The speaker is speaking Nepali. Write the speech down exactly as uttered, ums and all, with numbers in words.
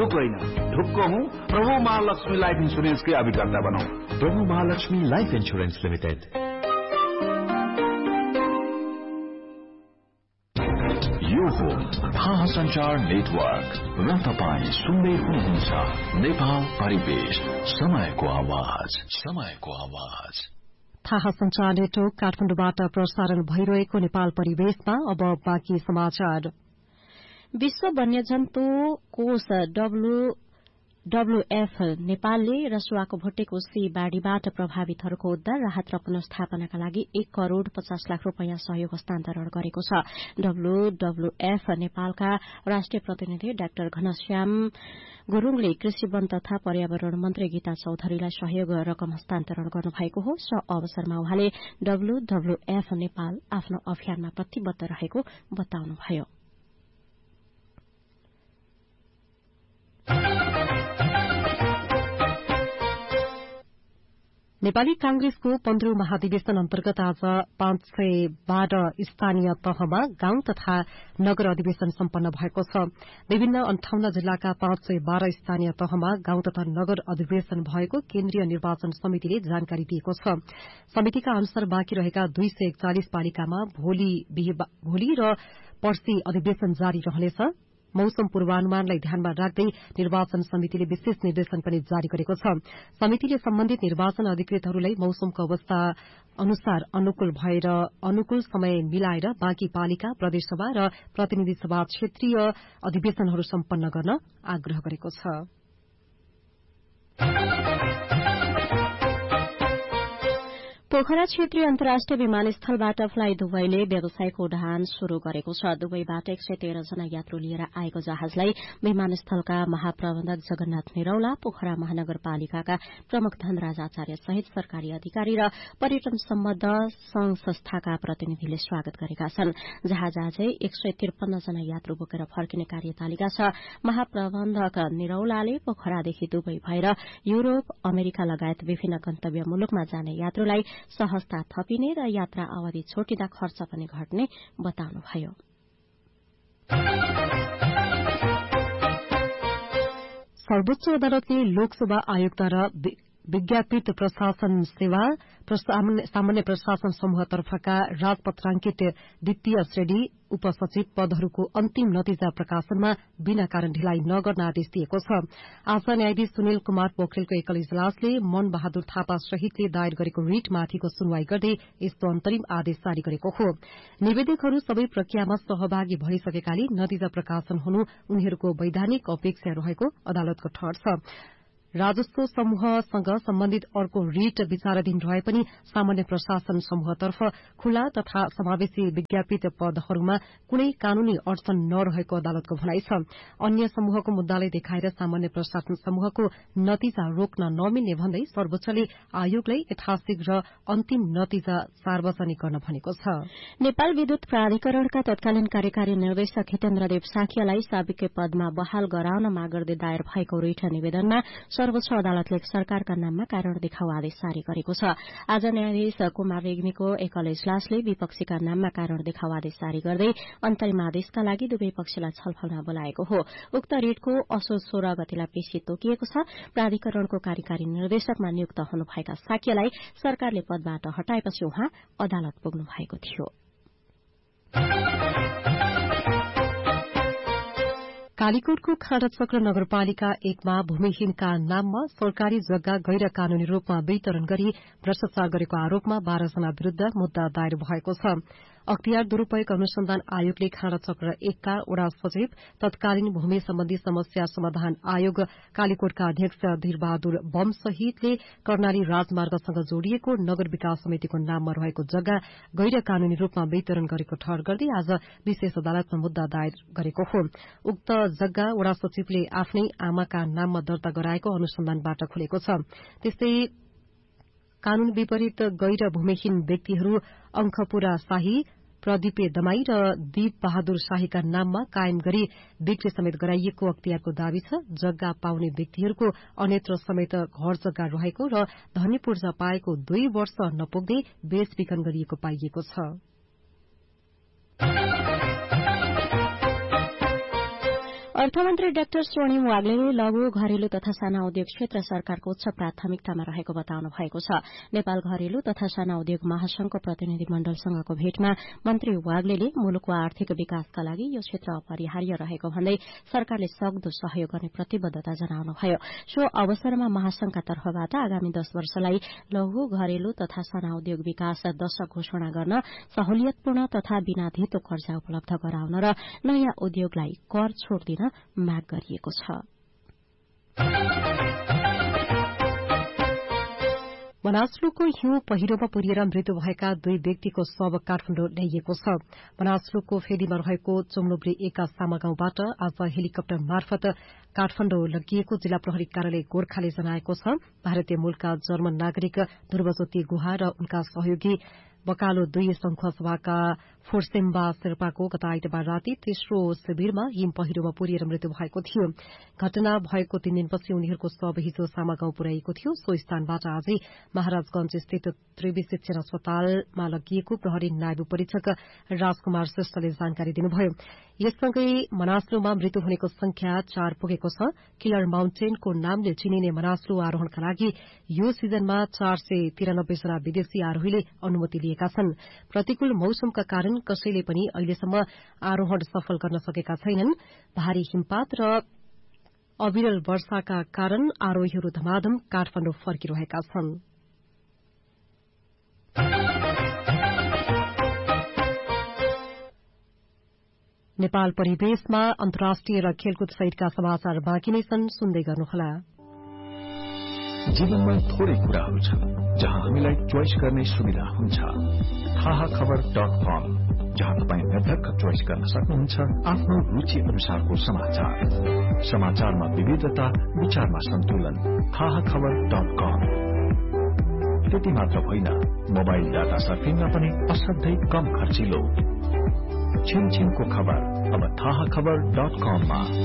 थोक होइन, ढुक्क हूँ प्रभु महालक्ष्मी लाइफ इन्सुरेन्सकै अभिकर्ता बनौं। प्रभु महालक्ष्मी लाइफ इन्सुरेन्स लिमिटेड। यो हो थाहा संचार नेटवर्क र तपाईँ सुन्दै हुनुहुन्छ नेपाल परिवेश, समयको आवाज, समयको आवाज। थाहा संचार नेटवर्क काठमाडौँबाट प्रसारण भइरहेको नेपाल परिवेशमा अब बाँकी समाचार। विश्व वन्यजन्तु कोष डब्ल्यूडब्ल्यूएफ नेपालले रसुवाको भुटेको सी बाढ़ीबाट प्रभावितहरूको उद्धार, राहत र पुनर्स्थापनाका लागि एक करोड़ पचास लाख रूपियाँ सहयोग हस्तान्तरण गरेको छ। डब्ल्यूडब्ल्यूएफ नेपालका राष्ट्रिय प्रतिनिधि डाक्टर घनश्याम गुरूङले कृषि वन तथा पर्यावरण मन्त्री गीता चौधरीलाई सहयोग रकम हस्तान्तरण गर्नुभएको हो। सो अवसरमा उहाँले डब्ल्यूडब्ल्यूएफ नेपाल आफ्नो अभियानमा प्रतिबद्ध रहेको बताउनुभयो। नेपाली कांग्रेसको पन्ध्रौं महाधिवेशन अन्तर्गत आज पाँच सय बाह्र स्थानीय तहमा गाउँ तथा नगर अधिवेशन सम्पन्न भएको छ। विभिन्न अन्ठाउन्न जिल्लाका पाँच सय बाह्र स्थानीय तहमा गाउँ तथा नगर अधिवेशन भएको केन्द्रीय निर्वाचन समितिले जानकारी दिएको छ। समितिका अनुसार बाँकी रहेका दुई सय एकचालिस पालिकामा भोलि र पर्सि अधिवेशन जारी रहनेछ। मौसम पूर्वानुमानलाई ध्यानमा राख्दै निर्वाचन समितिले विशेष निर्देशन पनि जारी गरेको छ। समितिले सम्बन्धित निर्वाचन अधिकृतहरूलाई मौसमको अवस्था अनुसार अनुकूल भएर अनुकूल समय मिलाएर बाँकी पालिका, प्रदेशसभा र प्रतिनिधि सभा क्षेत्रीय अधिवेशनहरू सम्पन्न गर्न आग्रह गरेको छ। पोखरा क्षेत्रीय अन्तर्राष्ट्रिय विमानस्थलबाट फ्लाई दुबईले व्यावसायिक उडान शुरू गरेको छ। दुबईबाट एक सय तेह्र जना यात्रु लिएर आएको जहाजलाई विमानस्थलका महाप्रबन्धक जगन्नाथ निरौला, पोखरा महानगरपालिकाका प्रमुख धनराज आचार्य सहित सरकारी अधिकारी र पर्यटन सम्बद्ध संघ संस्थाका प्रतिनिधिले स्वागत गरेका छन्। जहाज आजै एक सय त्रिपन्न जना यात्रु बोकेर फर्किने कार्यतालिका छ। महाप्रबन्धक निरौलाले पोखरादेखि दुबई भएर युरोप, अमेरिका लगायत विभिन्न गन्तव्य मुलुकमा जाने यात्रुलाई सहजता थपिने र यात्रा अवधि छोटिँदा खर्च पनि घट्ने बताउनुभयो। सर्वोच्च अदालतले लोकसेवा आयुक्त र विज्ञापित प्रशासन सेवा सामान्य प्रशासन समूहतर्फका राजपत्रांकित द्वितीय श्रेणी उपसचिव पदहरूको अन्तिम नतिजा प्रकाशनमा बिना कारण ढिलाई नगर्न आदेश दिएको छ। आज न्यायाधीश सुनिल कुमार पोखरेलको एकल इजलासले मन बहादुर थापा सहितले दायर गरेको रिटमाथिको सुनवाई गर्दै यस्तो अन्तरिम आदेश जारी गरेको हो। निवेदकहरू सबै प्रक्रियामा सहभागी भइसकेकाले नतिजा प्रकाशन हुनु उनीहरूको वैधानिक अपेक्षा रहेको अदालतको ठहर छ। राजस्व समूहसँग सम्बन्धित अर्को रिट विचाराधीन रहे पनि सामान्य प्रशासन समूहतर्फ खुला तथा समावेशी विज्ञापित पदहरूमा कुनै कानूनी अडचन नरहेको अदालतको भनाइ छ। अन्य समूहको मुद्दालाई देखाएर सामान्य प्रशासन समूहको नतिजा रोक्न नमिल्ने भन्दै सर्वोच्चले आयोगलाई यथाशीघ्र अन्तिम नतिजा सार्वजनिक गर्न भनेको छ। नेपाल विद्युत प्राधिकरणका तत्कालीन कार्यकारी निर्देशक हितेन्द्रदेव साखियालाई साबिकै पदमा बहाल गराउन माग गर्दै दायर भएको रिट निवेदनमा सर्वोच्च अदालतले सरकारका नाममा कारण देखाउ आदेश जारी गरेको छ। आज न्यायाधीश कुमार रेग्मीको एकल इजलासले विपक्षीका नाममा कारण देखाउ आदेश जारी गर्दै अन्तरिम आदेशका लागि दुवै पक्षलाई छलफलमा बोलाएको हो। उक्त रिटको असोज सोह्र गतिलाई पेशी तोकिएको छ। प्राधिकरणको कार्यकारी निर्देशकमा नियुक्त हुनुभएका साक्यलाई सरकारले पदबाट हटाएपछि उहाँ अदालत पुग्नु भएको थियो। कालीकोटको खाँडाचक्र नगरपालिका एकमा भूमिहीनका नाममा सरकारी जग्गा गैर कानूनी रूपमा वितरण गरी भ्रष्टाचार गरेको आरोपमा बाह्र जना विरूद्ध मुद्दा दायर भएको छ। अख्तियार दुरूपयोग अनुसन्धान आयोगले खाँडाचक्र एकका वडा सचिव तत्कालीन भूमि सम्बन्धी समस्या समाधान आयोग कालीकोटका अध्यक्ष धीरबहादुर बम सहितले कर्णाली राजमार्गसँग जोडिएको नगर विकास समितिको नाममा रहेको जग्गा गैर कानूनी रूपमा वितरण गरेको ठहर गर्दै आज विशेष अदालतमा मुद्दा दायर गरेको हो। उक्त जग्गा वडा सचिवले आफ्नै आमाका नाममा दर्ता गराएको अनुसन्धानबाट खुलेको छ। त्यस्तै कानून विपरीत गैर भूमिहीन व्यक्तिहरू अंखपुरा शाही, प्रदीपे दमाई र दीप बहादुर शाहीका नाममा कायम गरी बिक्री समेत गराइएको अख्तियारको दावी छ। जग्गा पाउने व्यक्तिहरूको अन्यत्र समेत घर जग्गा रहेको र धनी पूर्जा पाएको दुई वर्ष नपुग्दै बेचबिखन गरिएको पाइएको छ। अर्थमन्त्री डाक्टर स्वर्णिम वाग्लेले लघु घरेलु तथा साना उद्योग क्षेत्र सरकारको उच्च प्राथमिकतामा रहेको बताउनु भएको छ। नेपाल घरेलु तथा साना उद्योग महासंघको प्रतिनिधि मण्डलसँगको भेटमा मन्त्री वाग्लेले मुलुकको आर्थिक विकासका लागि यो क्षेत्र अपरिहार्य रहेको भन्दै सरकारले सक्दो सहयोग गर्ने प्रतिबद्धता जनाउनुभयो। सो अवसरमा महासंघका तर्फबाट आगामी दश वर्षलाई लघु घरेलु तथा साना उद्योग विकास दशक घोषणा गर्न सहुलियतपूर्ण तथा बिना धितो कर्जा उपलब्ध गराउन र नयाँ उद्योगलाई कर छोड़ दिन माग गरिएको छ। मनासलुको हिउँ पहिरोमा पुरिएर मृत्यु भएका दुई व्यक्तिको शव काठमाडौँ ल्याइएको छ। मनासलुको फेदीमा रहेको चुम्लुब्री एका सामा गाउँबाट आज हेलिकप्टर मार्फत काठमाडौँ लगिएको जिल्ला प्रहरी कार्यालय गोर्खाले जनाएको छ। भारतीय मूलका जर्मन नागरिक ध्रुवज्योति गुहा र उनका सहयोगी बकालो दुई संखुवा सभाका फोर्सेम्बा शेर्पाको गत आइतबार राति तेस्रो शिविरमा हिम पहिरोमा पुरिएर मृत्यु भएको थियो। घटना भएको तीन दिनपछि उनीहरूको शव हिजो सामा गाउँ पुर्याइएको थियो। सो स्थानबाट आजै महाराजगंज स्थित त्रिवी शिक्षण अस्पतालमा लगिएको प्रहरी नायब परीक्षक राजकुमार श्रेष्ठले जानकारी दिनुभयो। यससँगै मनासलुमा मृत्यु हुनेको संख्या चार पुगेको छ। किलर माउन्टेनको नामले चिनिने मनासलु आरोहणका लागि यो सिजनमा चार सय तिरानब्बे जना विदेशी आरोहीले अनुमति लिएका छन्। प्रतिकूल मौसमका कारण कसैले पनि अहिलेसम्म आरोहण सफल गर्न सकेका छैनन्। भारी हिमपात र अविरल वर्षाका कारण आरोहीहरू धमाधम काठमाडौँ फर्किरहेका छन्। नेपाल परिवेशमा अन्तर्राष्ट्रिय र खेलकुद सहितका समाचार बाँकी नै छन्, सुन्दै गर्नुहोला। जीवनमा थोरै कुराहरू छन् जहाँ हामीलाई चोइस गर्ने सुविधा हुन्छ। थाहा खबर डट कम, जहाँ तपाईँ निर्धक्क चोइस गर्न सक्नुहुन्छ आफ्नो रुचि अनुसारको समाचार। समाचारमा विविधता, विचारमा सन्तुलन। थाहा खबर डट कम। त्यति मात्र होइन, मोबाइल डाटा सर्फिङमा पनि असाध्यै कम खर्चिलो। छिनछिनको खबर अब थाहा खबर डट कममा।